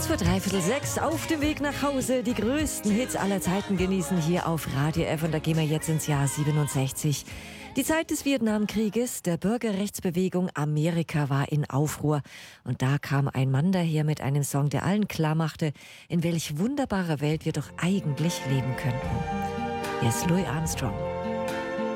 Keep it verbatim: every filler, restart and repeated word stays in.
Kurz vor dreiviertel sechs auf dem Weg nach Hause. Die größten Hits aller Zeiten genießen hier auf Radio F. Und da gehen wir jetzt ins Jahr siebenundsechzig. Die Zeit des Vietnamkrieges, der Bürgerrechtsbewegung Amerika war in Aufruhr. Und da kam ein Mann daher mit einem Song, der allen klarmachte, in welch wunderbarer Welt wir doch eigentlich leben könnten. Hier ist Louis Armstrong.